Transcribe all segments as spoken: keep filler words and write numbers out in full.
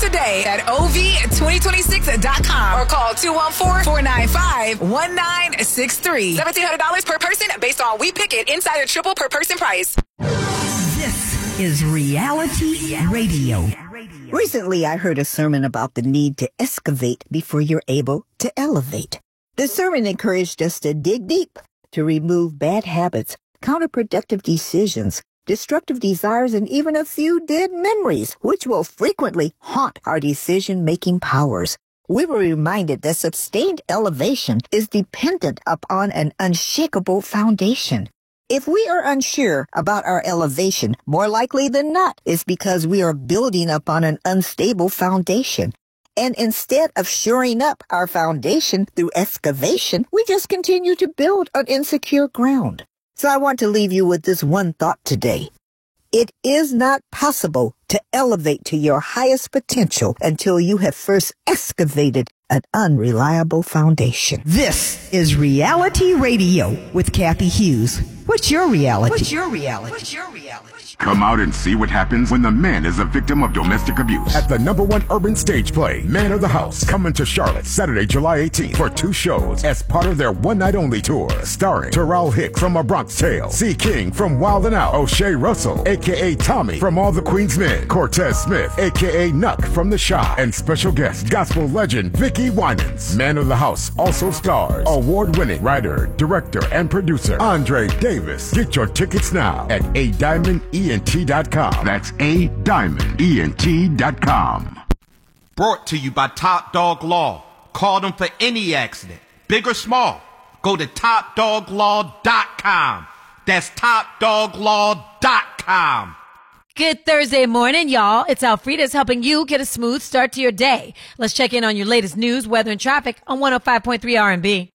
today at O V twenty twenty-six dot com or call two one four, four nine five, one nine six three. seventeen hundred dollars per person based on We Pick It Insider Triple per person price. This is Reality Radio. Recently, I heard a sermon about the need to excavate before you're able to elevate. The sermon encouraged us to dig deep, to remove bad habits, counterproductive decisions, destructive desires, and even a few dead memories, which will frequently haunt our decision-making powers. We were reminded that sustained elevation is dependent upon an unshakable foundation. If we are unsure about our elevation, more likely than not, it's because we are building upon an unstable foundation. And instead of shoring up our foundation through excavation, we just continue to build on insecure ground. So I want to leave you with this one thought today. It is not possible to elevate to your highest potential until you have first excavated an unreliable foundation. This is Reality Radio with Kathy Hughes. What's your reality? What's your reality? What's your reality? Come out and see what happens when the man is a victim of domestic abuse. At the number one urban stage play, Man of the House, coming to Charlotte Saturday, July eighteenth for two shows as part of their one-night-only tour. Starring Terrell Hicks from A Bronx Tale, C. King from Wild and Out, O'Shea Russell, a k a. Tommy from All the Queen's Men, Cortez Smith, a k a. Nuck from The Shy, and special guest, gospel legend Vicki Winans. Man of the House also stars award-winning writer, director, and producer Andre Davis. Get your tickets now at a diamond e n t dot com. That's a diamond e n t dot com. Brought to you by Top Dog Law. Call them for any accident, big or small. Go to top dog law dot com. That's top dog law dot com. Good Thursday morning, y'all. It's Alfreda's helping you get a smooth start to your day. Let's check in on your latest news, weather, and traffic on one oh five point three R and B.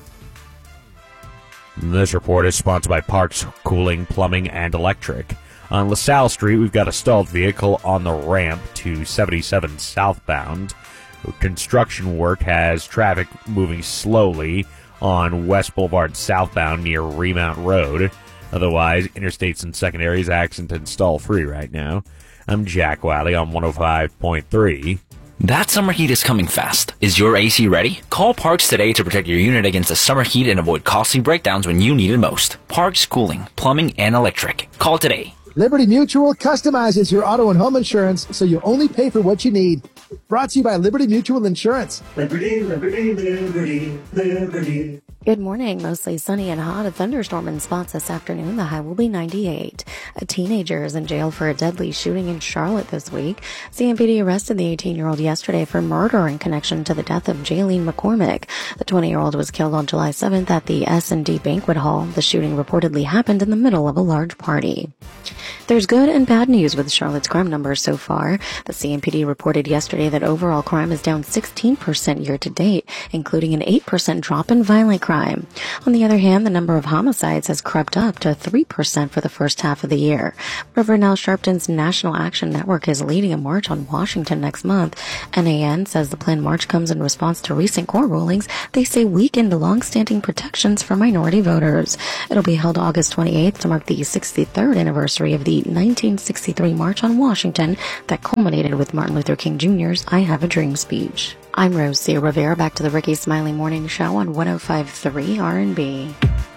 This report is sponsored by Parks Cooling, Plumbing, and Electric. On LaSalle Street, we've got a stalled vehicle on the ramp to seventy-seven southbound. Construction work has traffic moving slowly on West Boulevard southbound near Remount Road. Otherwise, interstates and secondaries accident and stall free right now. I'm Jack Wiley on one oh five point three. That summer heat is coming fast. Is your A C ready? Call Parks today to protect your unit against the summer heat and avoid costly breakdowns when you need it most. Parks Cooling, Plumbing, and Electric. Call today. Liberty Mutual customizes your auto and home insurance so you only pay for what you need. Brought to you by Liberty Mutual Insurance. Liberty, Liberty, Liberty, Liberty. Good morning. Mostly sunny and hot. A thunderstorm in spots this afternoon. The high will be ninety-eight. A teenager is in jail for a deadly shooting in Charlotte this week. C M P D arrested the eighteen-year-old yesterday for murder in connection to the death of Jaylene McCormick. The twenty-year-old was killed on July seventh at the S and D Banquet Hall. The shooting reportedly happened in the middle of a large party. There's good and bad news with Charlotte's crime numbers so far. The C M P D reported yesterday that overall crime is down sixteen percent year to date, including an eight percent drop in violent crime. On the other hand, the number of homicides has crept up to three percent for the first half of the year. Reverend Al Sharpton's National Action Network is leading a march on Washington next month. N A N says the planned march comes in response to recent court rulings they say weakened long-standing protections for minority voters. It'll be held August twenty-eighth to mark the sixty-third anniversary of the nineteen sixty-three March on Washington that culminated with Martin Luther King Junior's I Have a Dream speech. I'm Rose C. Rivera. Back to the Ricky Smiley Morning Show on one oh five point three R and B.